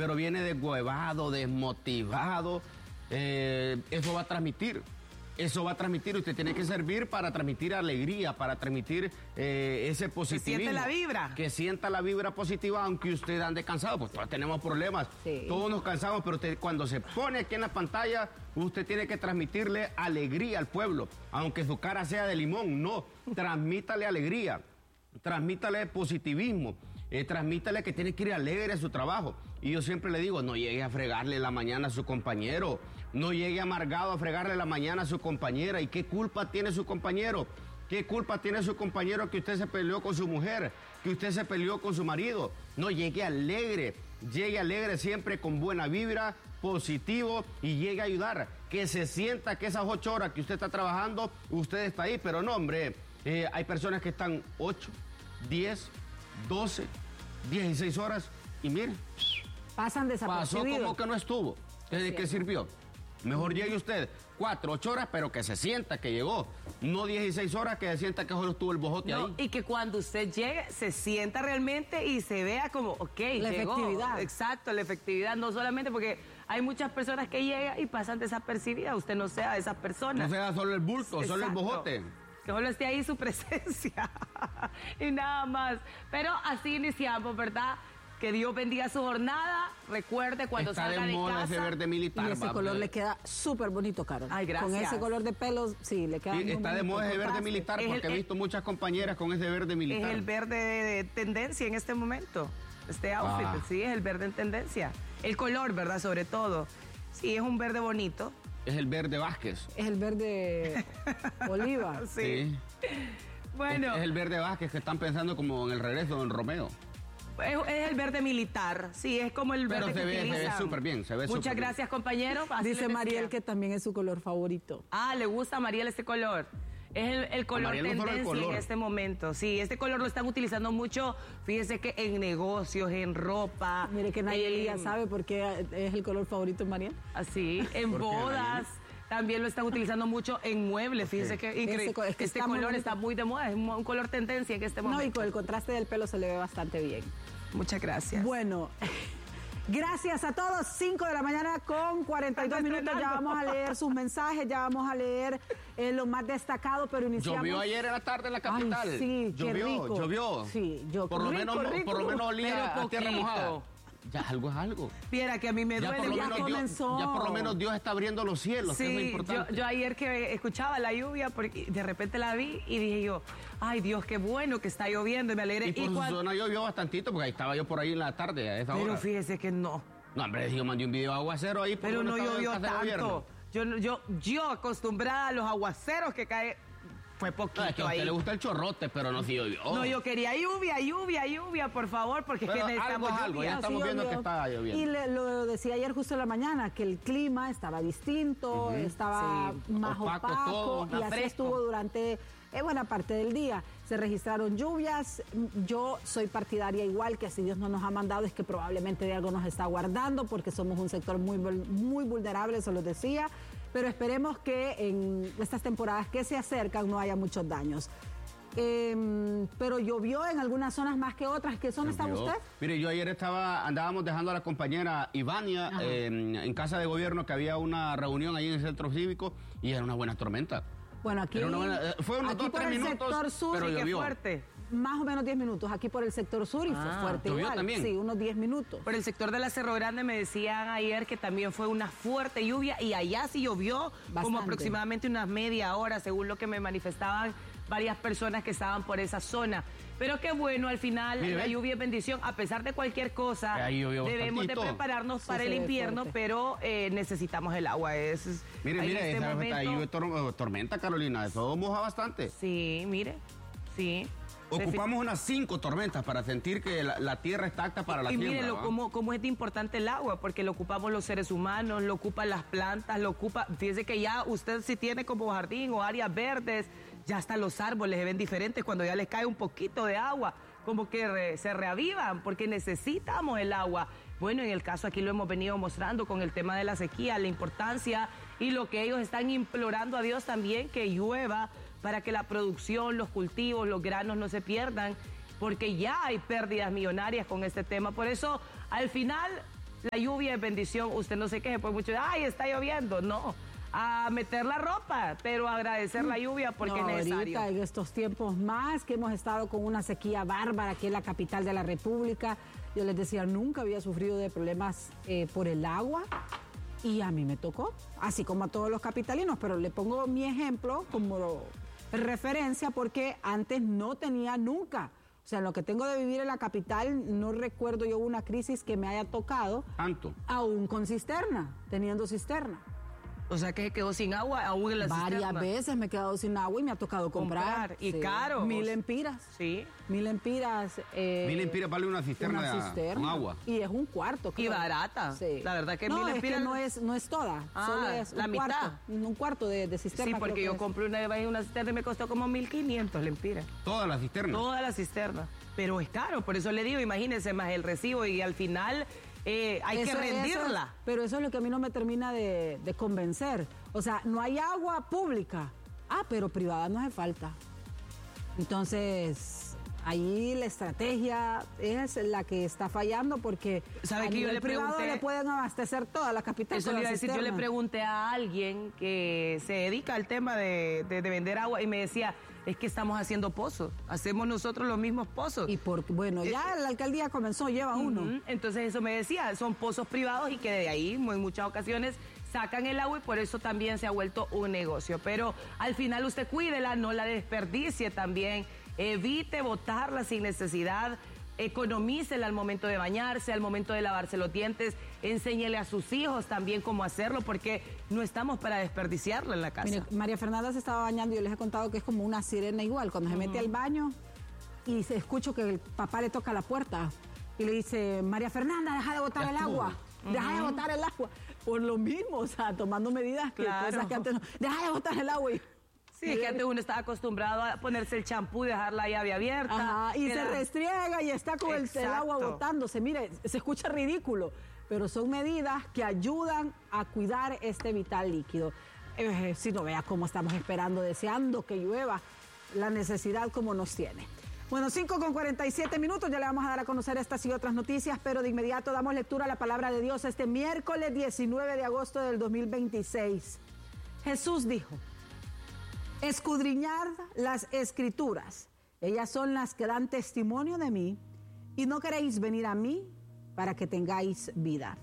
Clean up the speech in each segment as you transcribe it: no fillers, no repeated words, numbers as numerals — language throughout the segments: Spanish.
pero viene deshuevado, desmotivado, eso va a transmitir. Eso va a transmitir, usted tiene que servir para transmitir alegría, para transmitir ese positivismo. Que siente la vibra. Que sienta la vibra positiva, aunque usted ande cansado, pues todos tenemos problemas, sí. Todos nos cansamos, pero usted cuando se pone aquí en la pantalla, usted tiene que transmitirle alegría al pueblo, aunque su cara sea de limón, no, transmítale alegría, transmítale positivismo. Transmítale que tiene que ir alegre a su trabajo. Y yo siempre le digo, no llegue a fregarle la mañana a su compañero, no llegue amargado a fregarle la mañana a su compañera. ¿Y qué culpa tiene su compañero? ¿Qué culpa tiene su compañero que usted se peleó con su mujer, que usted se peleó con su marido? No, llegue alegre siempre con buena vibra, positivo, y llegue a ayudar. Que se sienta que esas 8 horas que usted está trabajando, usted está ahí. Pero no, hombre, hay personas que están 8, 10, 12, 16 horas y mire, pasan desapercibidos. Pasó como que no estuvo. ¿De qué sirvió? Mejor llegue usted 4, 8 horas, pero que se sienta que llegó. No 16 horas, que se sienta que solo estuvo el bojote ahí. Y que cuando usted llegue, se sienta realmente y se vea como, ok, la llegó. Efectividad. Exacto, la efectividad. No solamente porque hay muchas personas que llegan y pasan desapercibidas. Usted no sea de esas personas. No sea solo el bulto, exacto. Solo el bojote. Que solo esté ahí su presencia y nada más. Pero así iniciamos, ¿verdad? Que Dios bendiga su jornada. Recuerde cuando está salga de moda casa. ese verde militar. Y ese color le queda súper bonito, Carol. Ay, gracias. Con ese color de pelos, sí, le queda muy bonito. Está de moda ese verde militar porque he visto muchas compañeras con ese verde militar. Es el verde de tendencia en este momento. Este outfit, sí, es el verde en tendencia. El color, ¿verdad? Sobre todo. Sí, es un verde bonito. Es el verde Vázquez. Es el verde oliva. Sí. Bueno. Es el verde Vázquez que están pensando como en el regreso de Don Romeo. Es el verde militar, sí, es como el verde que utilizan. Se ve súper bien, Muchas gracias, compañero. Dice Mariel que también es su color favorito. Ah, le gusta a Mariel este color. Es el color tendencia en este momento. Sí, este color lo están utilizando mucho, fíjese que en negocios, en ropa. Mire que Nayeli ya sabe por qué es el color favorito de Mariel. Así, en bodas. También lo están utilizando mucho en muebles. Fíjense que increíble. Este color está muy de moda, es un color tendencia en este momento. No, y con el contraste del pelo se le ve bastante bien. Muchas gracias. Bueno, gracias a todos. 5 de la mañana con 42 minutos. Ya vamos a leer sus mensajes, ya vamos a leer lo más destacado, pero iniciamos. Llovió ayer en la tarde en la capital. Ay, sí, llovió. Sí, por lo menos olía a tierra mojada. Ya algo es algo. Viera que a mí me duele. Ya comenzó. Ya por lo menos Dios está abriendo los cielos, sí, que es lo importante. Yo ayer que escuchaba la lluvia, porque de repente la vi y dije yo, ay Dios, qué bueno que está lloviendo, y me alegré. Y por su zona llovió bastantito, porque ahí estaba yo por ahí en la tarde a esa hora. Pero fíjese que no. No, hombre, yo mandé un video de aguacero ahí. Pero no llovió tanto. Yo acostumbrada a los aguaceros que caen. Fue poquito es que a usted le gusta el chorrote, pero no si llovió. No, yo quería lluvia, por favor, porque es que necesitamos algo, ya estamos viendo que está lloviendo. Y lo decía ayer justo en la mañana, que el clima estaba distinto, estaba más opaco y así estuvo durante buena parte del día. Se registraron lluvias. Yo soy partidaria igual que si Dios no nos ha mandado es que probablemente de algo nos está guardando, porque somos un sector muy vulnerable, eso lo decía. Pero esperemos que en estas temporadas que se acercan no haya muchos daños. Pero llovió en algunas zonas más que otras. ¿Qué zona está usted? Mire, yo ayer andábamos dejando a la compañera Ivania en Casa de Gobierno, que había una reunión ahí en el centro cívico y era una buena tormenta. Bueno, aquí fue unos 2-3 minutos, sur, pero llovió. Fuerte. Más o menos 10 minutos, aquí por el sector sur y fue fuerte igual. También. Sí, unos 10 minutos. Por el sector de la Cerro Grande me decían ayer que también fue una fuerte lluvia y allá sí llovió bastante. Como aproximadamente unas media hora, según lo que me manifestaban varias personas que estaban por esa zona. Pero qué bueno, al final la lluvia es bendición, a pesar de cualquier cosa, debemos de prepararnos para el invierno, pero necesitamos el agua. Mire, ahí tormenta, Carolina, eso moja bastante. Sí, mire, sí. Ocupamos unas 5 tormentas para sentir que la tierra está apta para la siembra. Y mírenlo, cómo es de importante el agua, porque lo ocupamos los seres humanos, lo ocupan las plantas, fíjese que ya usted si tiene como jardín o áreas verdes, ya hasta los árboles se ven diferentes cuando ya les cae un poquito de agua, como que se reavivan, porque necesitamos el agua. Bueno, en el caso aquí lo hemos venido mostrando con el tema de la sequía, la importancia y lo que ellos están implorando a Dios también, que llueva para que la producción, los cultivos, los granos no se pierdan, porque ya hay pérdidas millonarias con este tema. Por eso, al final, La lluvia es bendición, usted no se queje por mucho, ay, está lloviendo, no. A meter la ropa, pero agradecer la lluvia porque es necesario. Ahorita, en estos tiempos más que hemos estado con una sequía bárbara aquí en la capital de la República, yo les decía, nunca había sufrido de problemas por el agua y a mí me tocó, así como a todos los capitalinos, pero le pongo mi ejemplo como referencia porque antes no tenía nunca. O sea, en lo que tengo de vivir en la capital, no recuerdo yo una crisis que me haya tocado. ¿Tanto? Aún con cisterna, teniendo cisterna. O sea, que se quedó sin agua aún en la cisterna. Varias veces me he quedado sin agua y me ha tocado comprar. Y caro. 1000 empiras. Sí. 1000 empiras. 1000 empiras vale una cisterna con agua. Y es un cuarto. Creo. Y barata. Sí. La verdad que 1000 empiras... No, es que no es toda. Solo es la mitad. Cuarto, un cuarto de cisterna. Sí, porque yo compré una cisterna y me costó como 1500 lempiras. ¿Toda la cisterna? Toda la cisterna. Pero es caro, por eso le digo, imagínense más el recibo y al final... hay que rendirla. Pero eso es lo que a mí no me termina de convencer. O sea, no hay agua pública. Pero privada no hace falta. Entonces, ahí la estrategia es la que está fallando porque ¿sabe que yo le pregunté? Le pueden abastecer toda la capital. Eso le iba a decir, yo le pregunté a alguien que se dedica al tema de vender agua y me decía... Es que estamos haciendo pozos, hacemos nosotros los mismos pozos. Y bueno, ya la alcaldía comenzó, lleva uno. Entonces eso me decía, son pozos privados y que de ahí en muchas ocasiones sacan el agua y por eso también se ha vuelto un negocio. Pero al final usted cuídela, no la desperdicie también, evite botarla sin necesidad. Economícela al momento de bañarse, al momento de lavarse los dientes, enséñele a sus hijos también cómo hacerlo, porque no estamos para desperdiciarlo en la casa. Mire, María Fernanda se estaba bañando y yo les he contado que es como una sirena igual, cuando se mete al baño y se escucho que el papá le toca la puerta y le dice, María Fernanda, deja de botar el agua, deja de botar el agua. Por lo mismo, o sea, tomando medidas que cosas que antes no, deja de botar el agua y... Sí, es que antes uno estaba acostumbrado a ponerse el champú, dejar la llave abierta. Y se restriega y está con el agua botándose. Mire, se escucha ridículo, pero son medidas que ayudan a cuidar este vital líquido. Si no vea cómo estamos esperando, deseando que llueva, la necesidad como nos tiene. Bueno, 5:47, ya le vamos a dar a conocer estas y otras noticias, pero de inmediato damos lectura a la palabra de Dios este miércoles 19 de agosto del 2026. Jesús dijo, escudriñad las escrituras, ellas son las que dan testimonio de mí, y no queréis venir a mí para que tengáis vida.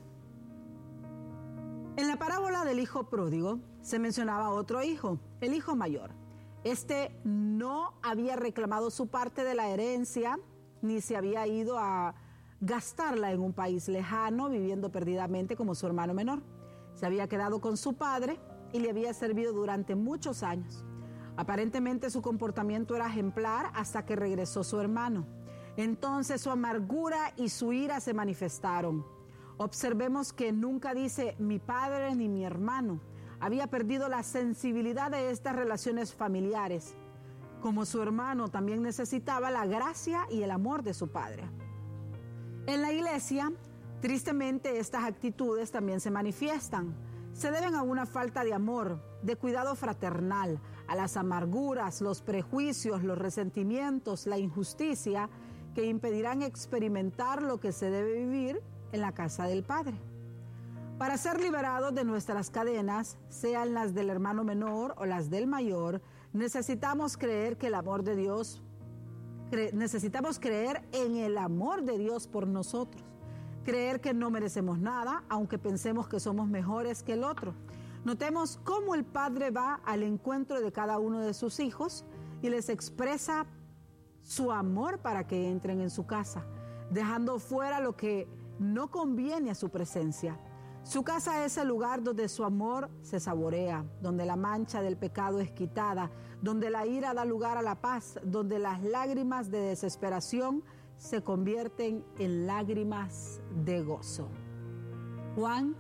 En la parábola del hijo pródigo se mencionaba otro hijo, el hijo mayor. Este no había reclamado su parte de la herencia, ni se había ido a gastarla en un país lejano, viviendo perdidamente como su hermano menor. Se había quedado con su padre y le había servido durante muchos años. Aparentemente su comportamiento era ejemplar hasta que regresó su hermano. Entonces su amargura y su ira se manifestaron. Observemos que nunca dice mi padre ni mi hermano. Había perdido la sensibilidad de estas relaciones familiares. Como su hermano también necesitaba la gracia y el amor de su padre. En la iglesia, tristemente estas actitudes también se manifiestan. Se deben a una falta de amor, de cuidado fraternal, a las amarguras, los prejuicios, los resentimientos, la injusticia que impedirán experimentar lo que se debe vivir en la casa del Padre. Para ser liberados de nuestras cadenas, sean las del hermano menor o las del mayor, necesitamos creer que el amor de Dios, necesitamos creer en el amor de Dios por nosotros. Creer que no merecemos nada, aunque pensemos que somos mejores que el otro. Notemos cómo el Padre va al encuentro de cada uno de sus hijos y les expresa su amor para que entren en su casa, dejando fuera lo que no conviene a su presencia. Su casa es el lugar donde su amor se saborea, donde la mancha del pecado es quitada, donde la ira da lugar a la paz, donde las lágrimas de desesperación se convierten en lágrimas de gozo. Juan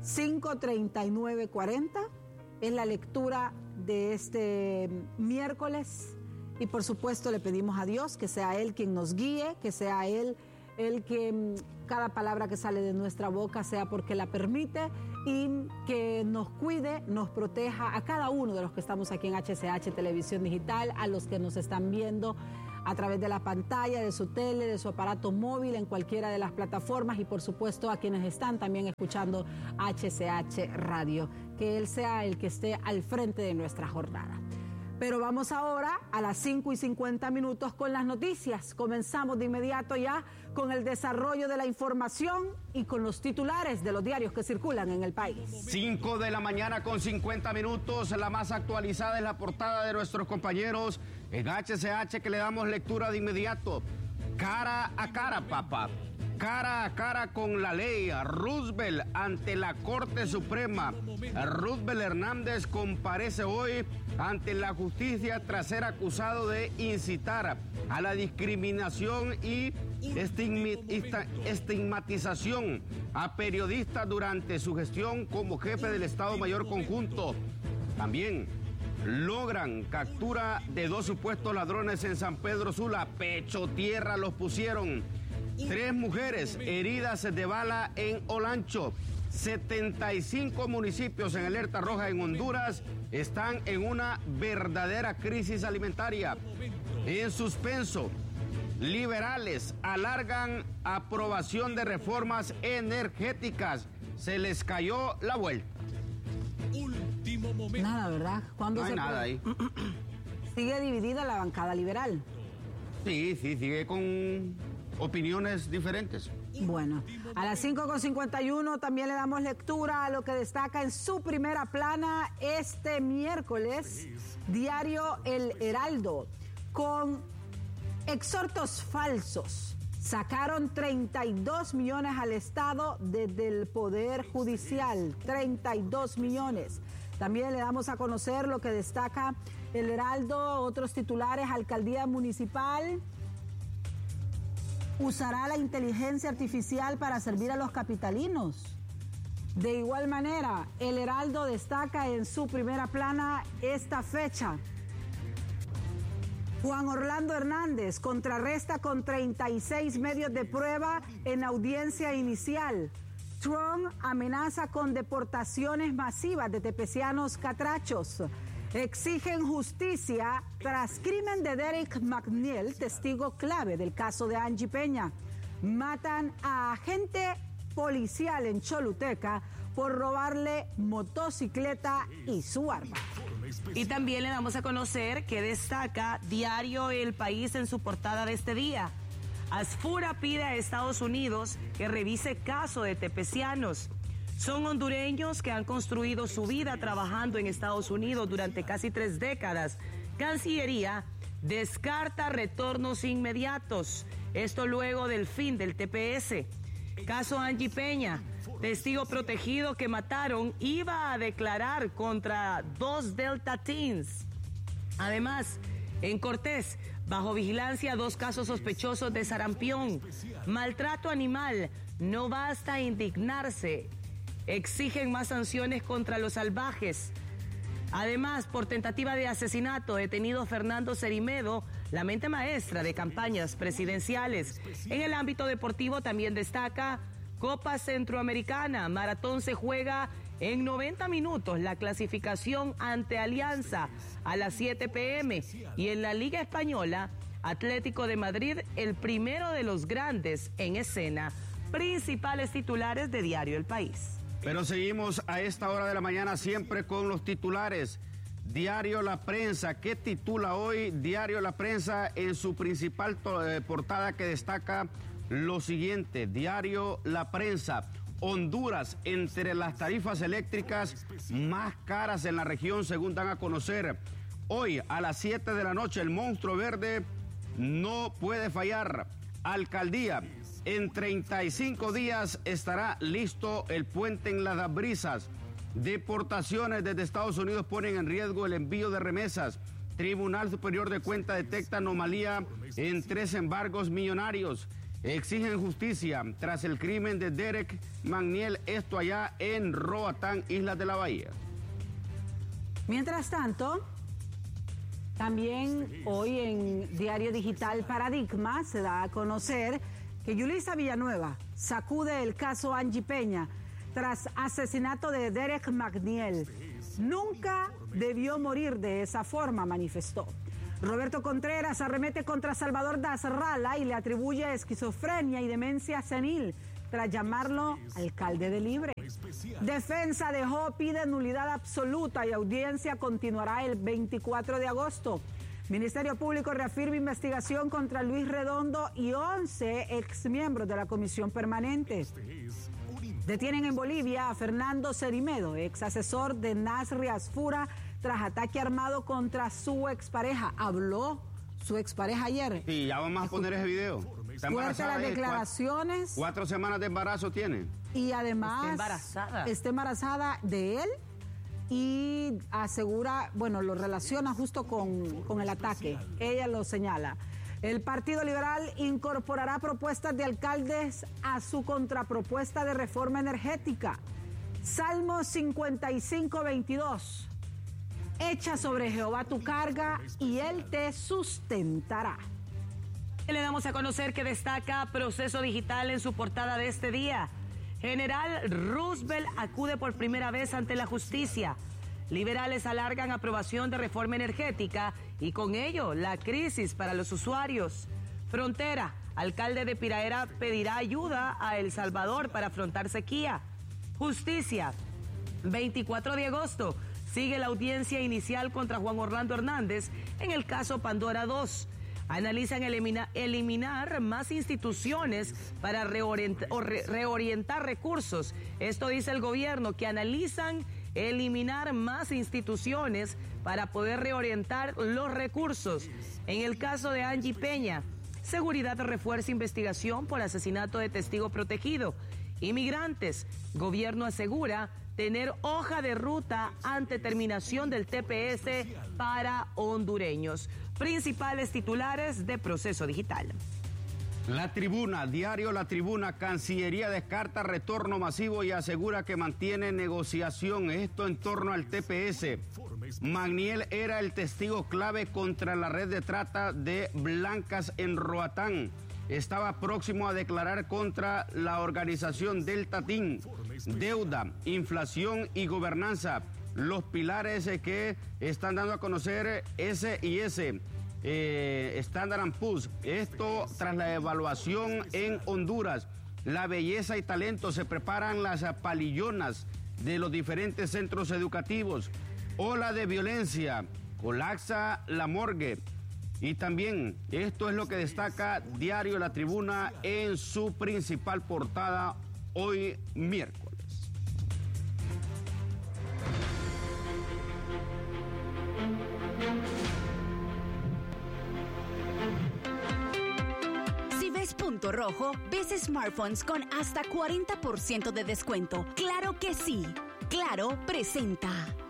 5:39-40 es la lectura de este miércoles y por supuesto le pedimos a Dios que sea Él quien nos guíe, que sea Él el que cada palabra que sale de nuestra boca sea porque la permite y que nos cuide, nos proteja a cada uno de los que estamos aquí en HCH Televisión Digital, a los que nos están viendo a través de la pantalla, de su tele, de su aparato móvil, en cualquiera de las plataformas y por supuesto a quienes están también escuchando HCH Radio. Que Él sea el que esté al frente de nuestra jornada. Pero vamos ahora a las 5:50 con las noticias. Comenzamos de inmediato ya con el desarrollo de la información y con los titulares de los diarios que circulan en el país. 5 de la mañana con 50 minutos. La más actualizada es la portada de nuestros compañeros en HCH, que le damos lectura de inmediato. Cara a cara, papá. Cara a cara con la ley. Roosevelt ante la Corte Suprema. Roosevelt Hernández comparece hoy ante la justicia tras ser acusado de incitar a la discriminación y estigmatización a periodistas durante su gestión como jefe del Estado Mayor Conjunto. También logran captura de 2 supuestos ladrones en San Pedro Sula. Pecho tierra los pusieron. 3 mujeres heridas de bala en Olancho. 75 municipios en alerta roja en Honduras están en una verdadera crisis alimentaria. En suspenso, liberales alargan aprobación de reformas energéticas. Se les cayó la vuelta. Nada, ¿verdad? ¿Cuándo no hay nada ahí. Sigue dividida la bancada liberal. Sí, sigue con opiniones diferentes. Bueno, a las 5:51 también le damos lectura a lo que destaca en su primera plana este miércoles, diario El Heraldo, con exhortos falsos. Sacaron 32 millones al Estado desde el Poder Judicial, 32 millones. También le damos a conocer lo que destaca El Heraldo, otros titulares, Alcaldía Municipal usará la inteligencia artificial para servir a los capitalinos. De igual manera, El Heraldo destaca en su primera plana esta fecha. Juan Orlando Hernández contrarresta con 36 medios de prueba en audiencia inicial. Trump amenaza con deportaciones masivas de tepecianos catrachos. Exigen justicia tras crimen de Derek McNeil, testigo clave del caso de Angie Peña. Matan a agente policial en Choluteca por robarle motocicleta y su arma. Y también le damos a conocer que destaca diario El País en su portada de este día. Asfura pide a Estados Unidos que revise caso de tepecianos. Son hondureños que han construido su vida trabajando en Estados Unidos durante casi 3 décadas. Cancillería descarta retornos inmediatos. Esto luego del fin del TPS. Caso Angie Peña. Testigo protegido que mataron iba a declarar contra 2 Delta Teens. Además, en Cortés, bajo vigilancia 2 casos sospechosos de sarampión. Maltrato animal. No basta indignarse. Exigen más sanciones contra los salvajes. Además, por tentativa de asesinato, detenido Fernando Cerimedo, la mente maestra de campañas presidenciales. En el ámbito deportivo también destaca Copa Centroamericana. Maratón se juega en 90 minutos. La clasificación ante Alianza a las 7 p.m. Y en la Liga Española, Atlético de Madrid, el primero de los grandes en escena. Principales titulares de Diario El País. Pero seguimos a esta hora de la mañana siempre con los titulares. Diario La Prensa, ¿qué titula hoy? Diario La Prensa en su principal portada que destaca lo siguiente. Diario La Prensa, Honduras entre las tarifas eléctricas más caras en la región, según dan a conocer. Hoy a las 7 de la noche el monstruo verde no puede fallar. Alcaldía. En 35 días estará listo el puente en Las Brisas. Deportaciones desde Estados Unidos ponen en riesgo el envío de remesas. Tribunal Superior de Cuentas detecta anomalía en 3 embargos millonarios. Exigen justicia tras el crimen de Derek McNeil, esto allá en Roatán, Islas de la Bahía. Mientras tanto, también hoy en Diario Digital Paradigma se da a conocer que Yulisa Villanueva sacude el caso Angie Peña tras asesinato de Derek McNeil. Nunca debió morir de esa forma, manifestó. Roberto Contreras arremete contra Salvador Nasralla y le atribuye esquizofrenia y demencia senil tras llamarlo alcalde de Libre. Defensa de Jo pide nulidad absoluta y audiencia continuará el 24 de agosto. Ministerio Público reafirma investigación contra Luis Redondo y 11 exmiembros de la Comisión Permanente. Detienen en Bolivia a Fernando Cerimedo, ex asesor de Nasri Asfura, tras ataque armado contra su expareja. Habló su expareja ayer. Sí, ya vamos a poner ese video. Fuerte las declaraciones. 4 semanas de embarazo tiene. Y además está embarazada de él y asegura, bueno, lo relaciona justo con el ataque. Ella lo señala. El Partido Liberal incorporará propuestas de alcaldes a su contrapropuesta de reforma energética. Salmo 55:22. Echa sobre Jehová tu carga y él te sustentará. Le damos a conocer que destaca Proceso Digital en su portada de este día. General Roosevelt acude por primera vez ante la justicia. Liberales alargan aprobación de reforma energética y con ello la crisis para los usuarios. Frontera, alcalde de Piraera pedirá ayuda a El Salvador para afrontar sequía. Justicia, 24 de agosto, sigue la audiencia inicial contra Juan Orlando Hernández en el caso Pandora 2. Analizan eliminar más instituciones para reorientar recursos. Esto dice el gobierno, que analizan eliminar más instituciones para poder reorientar los recursos. En el caso de Angie Peña, seguridad refuerza investigación por asesinato de testigo protegido. Inmigrantes, gobierno asegura tener hoja de ruta ante terminación del TPS para hondureños. Principales titulares de Proceso Digital. La Tribuna, diario La Tribuna, Cancillería descarta retorno masivo y asegura que mantiene negociación. Esto en torno al TPS. Magniel era el testigo clave contra la red de trata de blancas en Roatán. Estaba próximo a declarar contra la organización Delta Team. Deuda, inflación y gobernanza. Los pilares que están dando a conocer S&S, Standard & Poor's. Esto tras la evaluación en Honduras. La belleza y talento, se preparan las palillonas de los diferentes centros educativos. Ola de violencia, colapsa la morgue. Y también esto es lo que destaca Diario La Tribuna en su principal portada hoy miércoles. Si ves punto rojo, ves smartphones con hasta 40% de descuento. ¡Claro que sí! Claro presenta.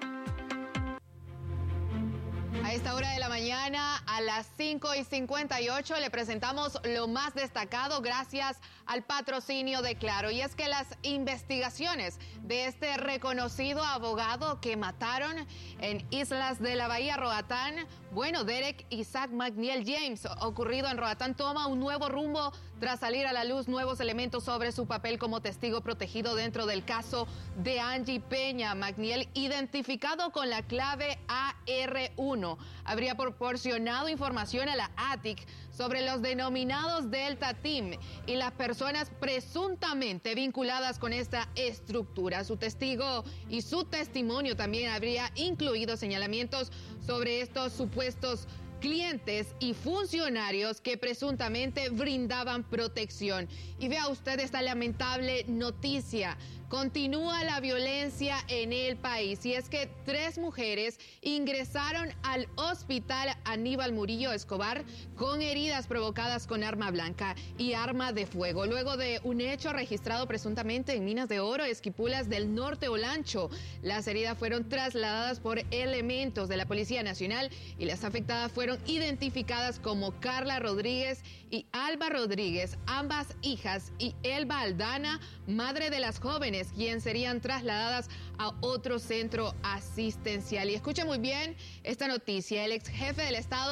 A esta hora de la mañana, a las 5:58, le presentamos lo más destacado gracias al patrocinio de Claro. Y es que las investigaciones de este reconocido abogado que mataron en Islas de la Bahía, Roatán, Derek Isaac Magniel James, ocurrido en Roatán, toma un nuevo rumbo tras salir a la luz nuevos elementos sobre su papel como testigo protegido dentro del caso de Angie Peña. Magniel, identificado con la clave AR1, habría proporcionado información a la ATIC sobre los denominados Delta Team y las personas presuntamente vinculadas con esta estructura. Su testigo y su testimonio también habría incluido señalamientos sobre estos supuestos clientes y funcionarios que presuntamente brindaban protección. Y vea usted esta lamentable noticia. Continúa la violencia en el país, y es que 3 mujeres ingresaron al hospital Aníbal Murillo Escobar con heridas provocadas con arma blanca y arma de fuego, luego de un hecho registrado presuntamente en Minas de Oro, Esquipulas del Norte Olancho. Las heridas fueron trasladadas por elementos de la Policía Nacional y las afectadas fueron identificadas como Carla Rodríguez y Alba Rodríguez, ambas hijas, y Elba Aldana, madre de las jóvenes, quien serían trasladadas a otro centro asistencial. Y escuche muy bien esta noticia: el ex jefe del Estado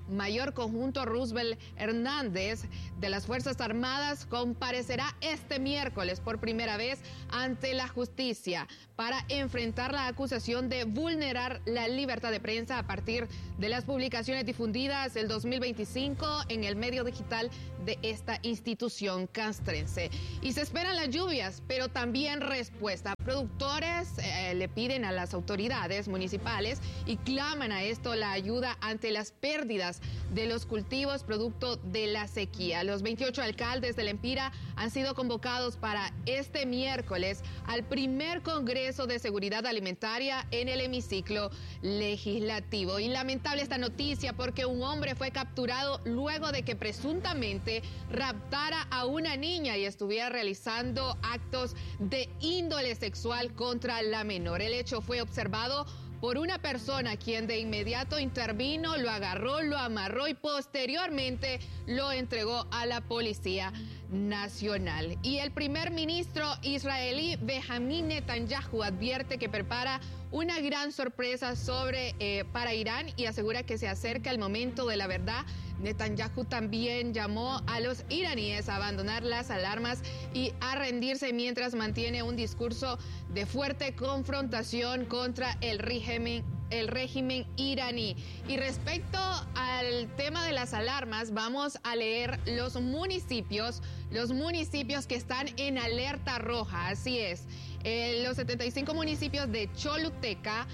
Mayor Conjunto Roosevelt Hernández de las Fuerzas Armadas comparecerá este miércoles por primera vez ante la justicia para enfrentar la acusación de vulnerar la libertad de prensa a partir de las publicaciones difundidas el 2025 en el medio digital de esta institución castrense. Y se esperan las lluvias, pero también respuesta. Productores le piden a las autoridades municipales y claman a esto la ayuda ante las pérdidas de los cultivos producto de la sequía. Los 28 alcaldes de Lempira han sido convocados para este miércoles al primer Congreso de Seguridad Alimentaria en el hemiciclo legislativo. Y lamentable esta noticia porque un hombre fue capturado luego de que presuntamente raptara a una niña y estuviera realizando actos de índole sexual contra la menor. El hecho fue observado por una persona quien de inmediato intervino, lo agarró, lo amarró y posteriormente lo entregó a la Policía Nacional. Y el primer ministro israelí Benjamin Netanyahu advierte que prepara una gran sorpresa para Irán y asegura que se acerca el momento de la verdad. Netanyahu también llamó a los iraníes a abandonar las alarmas y a rendirse mientras mantiene un discurso de fuerte confrontación contra el régimen iraní. Y respecto al tema de las alarmas, vamos a leer los municipios que están en alerta roja. Así es. Los 75 municipios de Choluteca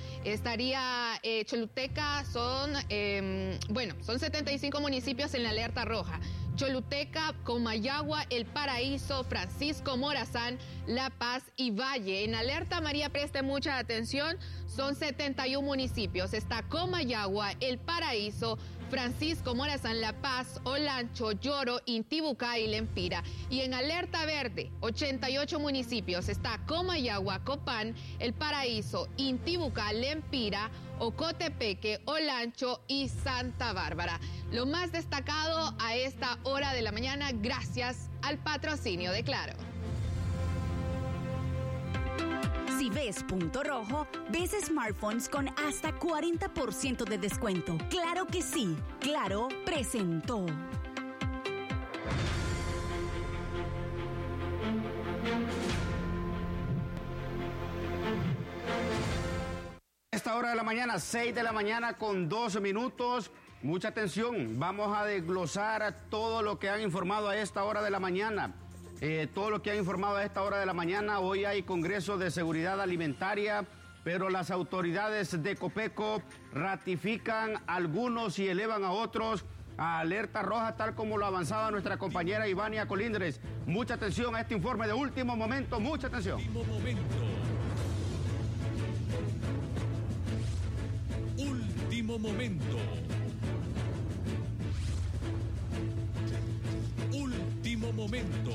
son 75 municipios en la alerta roja. Choluteca, Comayagua, El Paraíso, Francisco Morazán, La Paz y Valle. En alerta María, preste mucha atención, son 71 municipios. Está Comayagua, El Paraíso, Francisco Morazán, La Paz, Olancho, Lloro, Intibucá y Lempira. Y en alerta verde, 88 municipios. Está Comayagua, Copán, El Paraíso, Intibucá, Lempira, Ocotepeque, Olancho y Santa Bárbara. Lo más destacado a esta hora de la mañana gracias al patrocinio de Claro. Si ves punto rojo, ves smartphones con hasta 40% de descuento. ¡Claro que sí! Claro presentó. Esta hora de la mañana, 6 de la mañana con 12 minutos. Mucha atención, vamos a desglosar todo lo que han informado a esta hora de la mañana. Todo lo que han informado a esta hora de la mañana. Hoy hay Congreso de Seguridad Alimentaria, pero las autoridades de Copeco ratifican algunos y elevan a otros a alerta roja, tal como lo avanzaba nuestra compañera Ivania Colindres. Mucha atención a este informe de último momento, mucha atención. Último momento. Último momento. Último momento.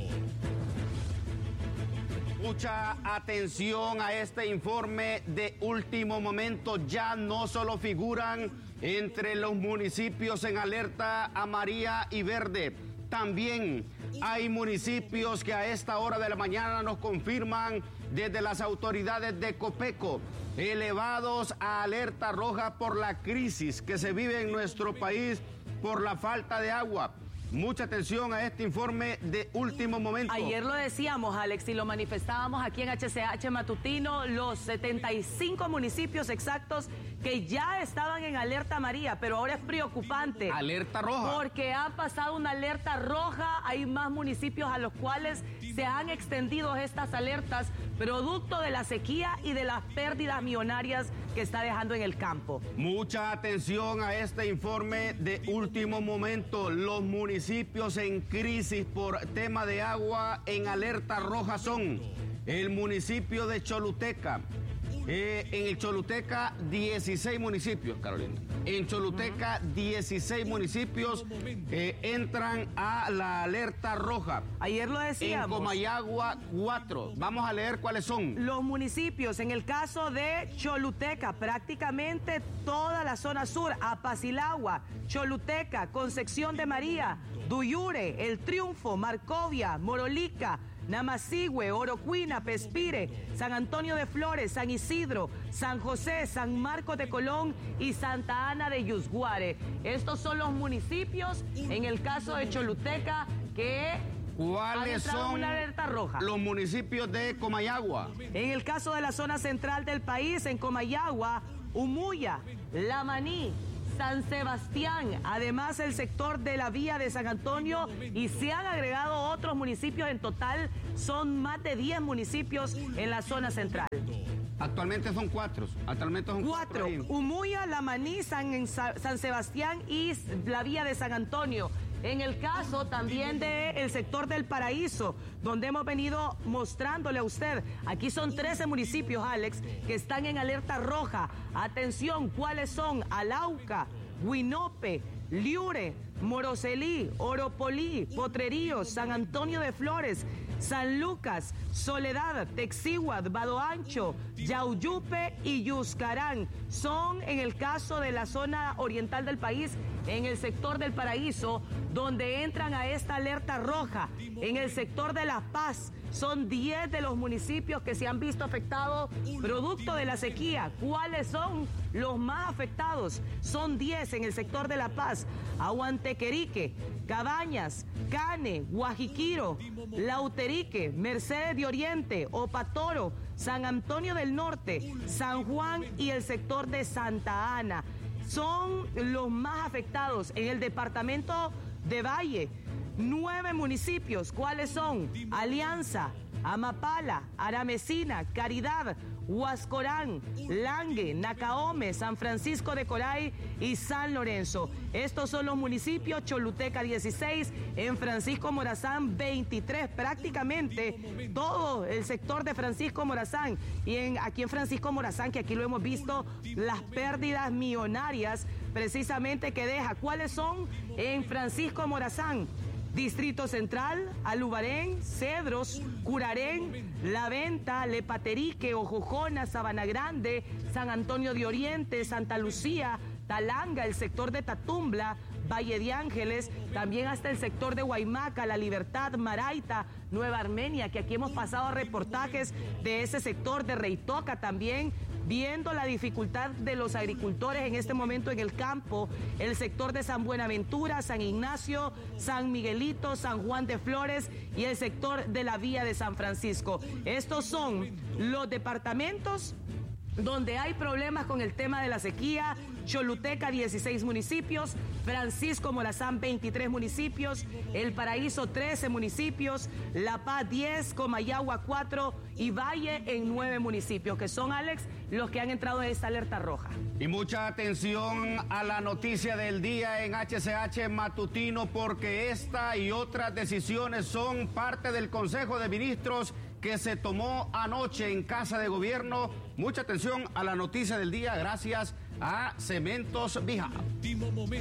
Mucha atención a este informe de último momento. Ya no solo figuran entre los municipios en alerta amarilla y verde. También hay municipios que a esta hora de la mañana nos confirman desde las autoridades de Copeco, elevados a alerta roja por la crisis que se vive en nuestro país por la falta de agua. Mucha atención a este informe de último momento. Ayer lo decíamos, Alex, y lo manifestábamos aquí en HCH Matutino, los 75 municipios exactos que ya estaban en alerta amarilla, pero ahora es preocupante. Alerta roja. Porque ha pasado una alerta roja, hay más municipios a los cuales se han extendido estas alertas, producto de la sequía y de las pérdidas millonarias que está dejando en el campo. Mucha atención a este informe de último momento. Los municipios en crisis por tema de agua en alerta roja son el municipio de Choluteca. En el Choluteca, 16 municipios, Carolina. En Choluteca, 16 municipios entran a la alerta roja. Ayer lo decíamos. En Comayagua, 4. Vamos a leer cuáles son. Los municipios, en el caso de Choluteca, prácticamente toda la zona sur, Apacilagua, Choluteca, Concepción de María, Duyure, El Triunfo, Marcovia, Morolica, Namasigüe, Orocuina, Pespire, San Antonio de Flores, San Isidro, San José, San Marcos de Colón y Santa Ana de Yusguare. Estos son los municipios, en el caso de Choluteca, que ¿cuáles son una alerta roja? Los municipios de Comayagua? En el caso de la zona central del país, en Comayagua, Umuya, Lamaní, San Sebastián, además el sector de la vía de San Antonio, y se han agregado otros municipios. En total son más de 10 municipios en la zona central. Actualmente son 4. Cuatro. Umuya, Lamaní, San Sebastián y la vía de San Antonio. En el caso también del sector del Paraíso, donde hemos venido mostrándole a usted, aquí son 13 municipios, Alex, que están en alerta roja. Atención, ¿cuáles son? Alauca, Huinope, Liure, Moroselí, Oropolí, Potreríos, San Antonio de Flores, San Lucas, Soledad, Texihuat, Badoancho, Yauyupe y Yuscarán. Son en el caso de la zona oriental del país, en el sector del Paraíso, donde entran a esta alerta roja. En el sector de La Paz son 10 de los municipios que se han visto afectados producto de la sequía. ¿Cuáles son los más afectados? Son 10 en el sector de La Paz: Aguantequerique, Cabañas, Cane, Guajiquiro, Lauterique, Mercedes de Oriente, Opatoro, San Antonio del Norte, San Juan y el sector de Santa Ana. Son los más afectados. En el departamento de Valle, 9 municipios. ¿Cuáles son? Alianza, Amapala, Aramecina, Caridad, Huascorán, Langue, Nacaome, San Francisco de Coray y San Lorenzo. Estos son los municipios. Choluteca 16, en Francisco Morazán 23, prácticamente todo el sector de Francisco Morazán. Y aquí en Francisco Morazán, que aquí lo hemos visto, las pérdidas millonarias precisamente que deja. ¿Cuáles son en Francisco Morazán? Distrito Central, Alubarén, Cedros, Curarén, La Venta, Lepaterique, Ojojona, Sabana Grande, San Antonio de Oriente, Santa Lucía, Talanga, el sector de Tatumbla, Valle de Ángeles, también hasta el sector de Guaymaca, La Libertad, Maraita, Nueva Armenia, que aquí hemos pasado reportajes de ese sector, de Reitoca también, viendo la dificultad de los agricultores en este momento en el campo, el sector de San Buenaventura, San Ignacio, San Miguelito, San Juan de Flores y el sector de la vía de San Francisco. Estos son los departamentos donde hay problemas con el tema de la sequía. Choluteca 16 municipios, Francisco Morazán 23 municipios, El Paraíso 13 municipios, La Paz 10, Comayagua 4 y Valle en 9 municipios, que son, Alex, los que han entrado en esta alerta roja. Y mucha atención a la noticia del día en HCH Matutino, porque esta y otras decisiones son parte del Consejo de Ministros que se tomó anoche en Casa de Gobierno. Mucha atención a la noticia del día, gracias a Cementos Vija.